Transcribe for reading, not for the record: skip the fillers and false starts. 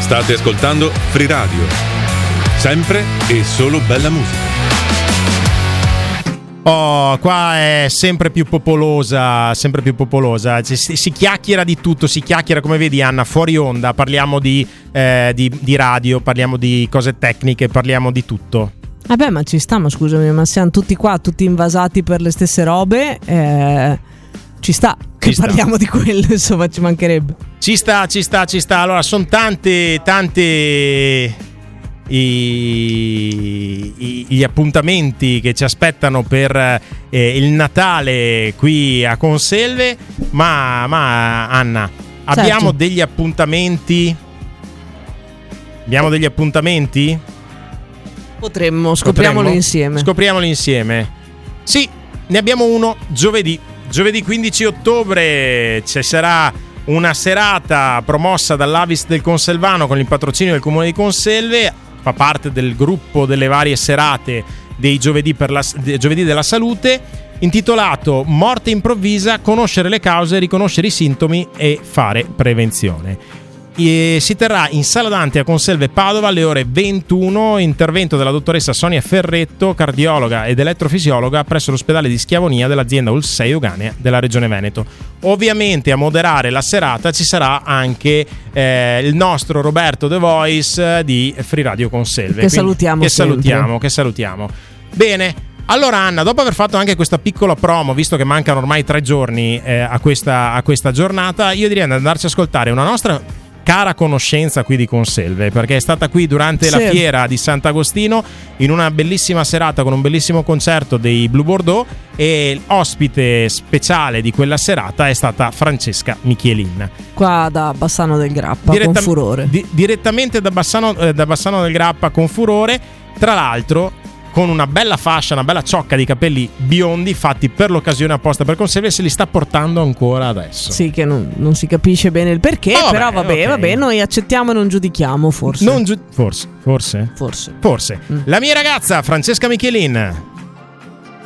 State ascoltando Free Radio, sempre e solo bella musica. Oh, qua è sempre più popolosa, si chiacchiera di tutto, si chiacchiera, come vedi Anna, fuori onda, parliamo di radio, parliamo di cose tecniche, parliamo di tutto. Vabbè, ma ci sta, ma scusami, ma siamo tutti qua, tutti invasati per le stesse robe, ci sta che parliamo di quello, insomma, ci mancherebbe. Ci sta. Allora, sono tante gli appuntamenti che ci aspettano per il Natale qui a Conselve, ma Anna, abbiamo degli appuntamenti? Scopriamolo insieme. Sì, ne abbiamo uno giovedì 15 ottobre. Ci sarà una serata promossa dall'Avis del Conselvano con il patrocinio del Comune di Conselve. Fa parte del gruppo delle varie serate dei giovedì della salute, intitolato Morte improvvisa, conoscere le cause, riconoscere i sintomi e fare prevenzione. Si terrà in Sala Dante a Conselve Padova alle ore 21, intervento della dottoressa Sonia Ferretto, cardiologa ed elettrofisiologa presso l'ospedale di Schiavonia dell'azienda Ulsei Euganea della Regione Veneto. Ovviamente a moderare la serata ci sarà anche il nostro Roberto The Voice di Free Radio Conselve, che salutiamo. Bene, allora Anna, dopo aver fatto anche questa piccola promo, visto che mancano ormai 3 giorni a questa giornata, io direi di andarci a ascoltare una nostra cara conoscenza qui di Conselve, perché è stata qui durante la fiera di Sant'Agostino in una bellissima serata con un bellissimo concerto dei Blue Bordeaux, e ospite speciale di quella serata è stata Francesca Michelin, qua da Bassano del Grappa, con furore, direttamente da Bassano del Grappa, con furore, tra l'altro con una bella fascia, una bella ciocca di capelli biondi fatti per l'occasione apposta per Conselve, se li sta portando ancora adesso. Sì, che non si capisce bene il perché, però vabbè, noi accettiamo e non giudichiamo, forse. Forse. La mia ragazza Francesca Michelin.